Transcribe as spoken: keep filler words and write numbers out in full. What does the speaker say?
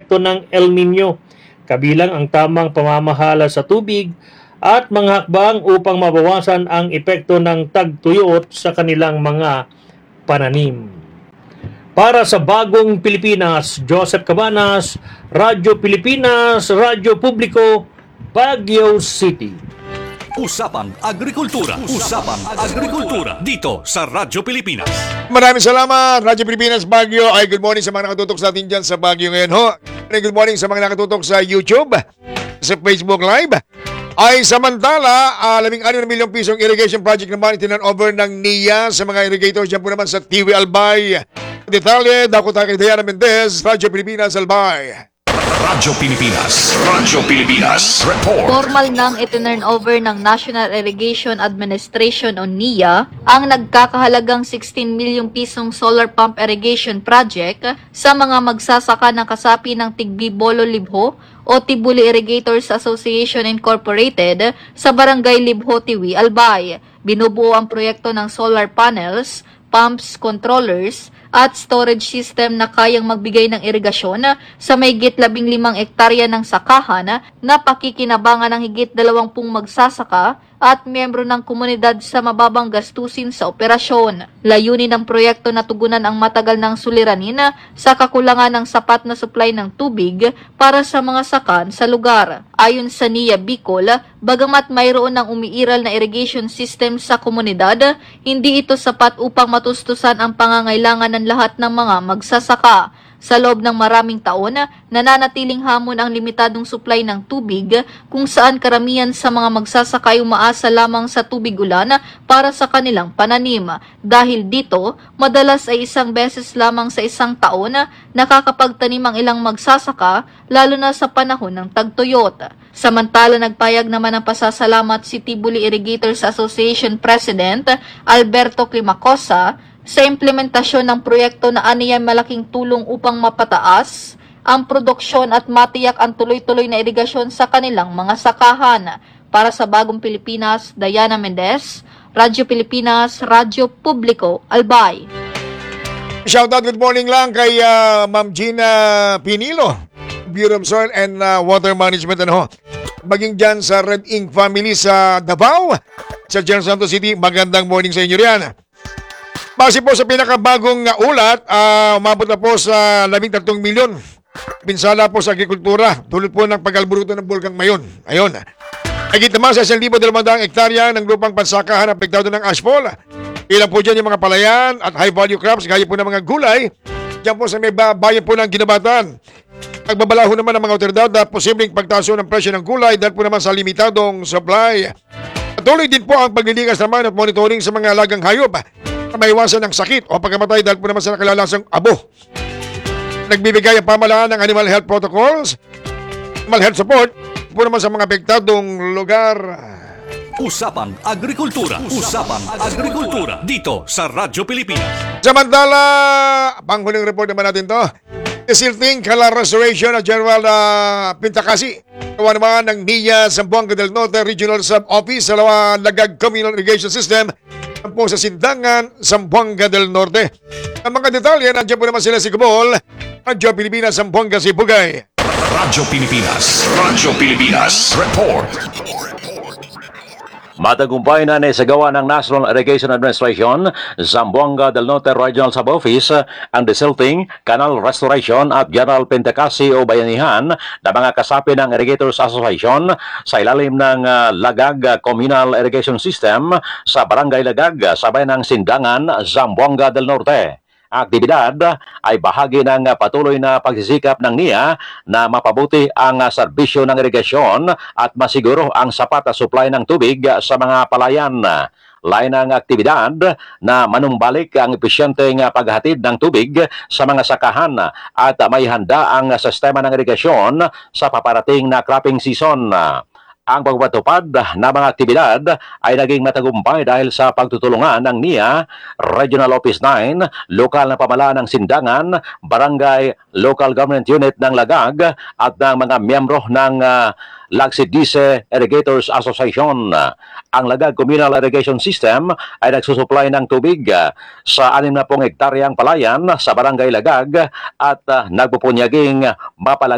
epekto ng El Nino, kabilang ang tamang pamamahala sa tubig at mga hakbang upang mabawasan ang epekto ng tagtuyot sa kanilang mga pananim. Para sa Bagong Pilipinas, Joseph Cabanas, Radyo Pilipinas, Radyo Publiko, Baguio City. Usapang Agrikultura. Usapang Agrikultura. Dito sa Radyo Pilipinas. Maraming salamat, Radyo Pilipinas Baguio. Ay, good morning sa mga nakatutok sa atin dyan sa Baguio ngayon, ho. Good morning sa mga nakatutok sa YouTube, sa Facebook Live. Ay, samantala, uh, labing anim na milyong pisong irrigation project naman itinan over ng N I A sa mga irrigators dyan po naman sa T V Albay. Detalye, dako tayo kay Diana Mendez, Radyo Pilipinas Albay. Radyo Pilipinas. Radyo Pilipinas. Report. Formal nang itinurn over ng National Irrigation Administration o N I A ang nagkakahalagang sixteen milyong pisong solar pump irrigation project sa mga magsasaka ng kasapi ng Tigbi Bolo Libho o Tibuli Irrigators Association Incorporated sa Barangay Libho, Tiwi, Albay. Binubuo ang proyekto ng solar panels, pumps, controllers, at storage system na kayang magbigay ng irigasyon sa mahigit labing limang ektarya ng sakahan na pakikinabangan ng higit dalawampung magsasaka at miyembro ng komunidad sa mababang gastusin sa operasyon. Layunin ng proyekto na tugunan ang matagal ng suliranin sa kakulangan ng sapat na supply ng tubig para sa mga sakan sa lugar. Ayon sa N I A Bicol, bagamat mayroon ng umiiral na irrigation system sa komunidad, hindi ito sapat upang matustusan ang pangangailangan ng lahat ng mga magsasaka. Sa loob ng maraming taon, nananatiling hamon ang limitadong supply ng tubig kung saan karamihan sa mga magsasaka ay umaasa lamang sa tubig ulan para sa kanilang pananim. Dahil dito, madalas ay isang beses lamang sa isang taon nakakapagtanim ang ilang magsasaka, lalo na sa panahon ng tagtuyot. Samantala, nagpayag naman ng pasasalamat si Tibuli Irrigators Association President Alberto Climacosa sa implementasyon ng proyekto na aniyay malaking tulong upang mapataas ang produksyon at matiyak ang tuloy-tuloy na irigasyon sa kanilang mga sakahan. Para sa Bagong Pilipinas, Diana Mendez, Radyo Pilipinas, Radyo Publiko, Albay. Shoutout, good morning lang kay uh, Ma'am Gina Pinilo, Bureau of Soil and uh, Water Management. Ano, maging dyan sa Red Ink family sa Davao, sa General Santos City. Magandang morning sa inyo riyan. Base po sa pinakabagong uh, ulat, uh, umabot na po sa labing tatlong milyon. Pinsala po sa agrikultura, tulad po ng pag-alburuto ng Bulkang Mayon. Ayun. Higit naman sa isang libo dalawang ektarya ng lupang pansakahan apektado ng ashfall. Ilan po dyan yung mga palayan at high-value crops, gaya po ng mga gulay. Diyan po sa may bayan po ng Ginabatan. Pagbabalaho naman ng mga otoridad na posibleng pagtaso ng presyo ng gulay dahil po naman sa limitadong supply. Patuloy din po ang paglilikas naman at monitoring sa mga alagang hayop. Maiwasan ng sakit o pagkamatay dahil po naman sa nakalalasang abo. Nagbibigay ang pamahalaan ng animal health protocols, animal health support po naman sa mga apektadong lugar. Usapang Agrikultura. Usapang Agrikultura. Dito sa Radyo Pilipinas. Samantala, panghuling report naman natin to. Isilting Kala Restoration at General uh, Pintacasi. Gawa naman ng N I A Zamboanga del Norte Regional Sub-Office sa Lawa Lagag Communal Irrigation System po sa Sindangan, Zamboanga del Norte. Ang mga detalye, nandiyan po naman sila si Gabol, Radyo Pilipinas, Zamboanga, Sibugay. Radyo Pilipinas. Radyo Pilipinas. Report. Matagumpay na naisagawa ng National Irrigation Administration, Zamboanga del Norte Regional Sub-Office, ang desilting, canal restoration at General Pentacasi o bayanihan na mga kasapi ng Irrigators Association sa ilalim ng uh, Lagag Communal Irrigation System sa Barangay Lagag, sabay ng Sindangan, Zamboanga del Norte. Aktibidad ay bahagi ng patuloy na pagsisikap ng N I A na mapabuti ang serbisyo ng irigasyon at masiguro ang sapat na supply ng tubig sa mga palayan. Lain ng aktibidad na manumbalik ang epesyenteng paghatid ng tubig sa mga sakahan at may handa ang sistema ng irigasyon sa paparating na cropping season. Ang pagpatupad na mga aktibidad ay naging matagumpay dahil sa pagtutulungan ng N I A, Regional Office nine, lokal na pamahalaan ng Sindangan, Barangay Local Government Unit ng Lagag at ng mga miyembro ng uh, Lagsidice Irrigators Association. Ang Lagag Communal Irrigation System ay nagsusupply ng tubig uh, sa anim na pong hektaryang palayan sa Barangay Lagag at uh, nagpupunyaging mapalag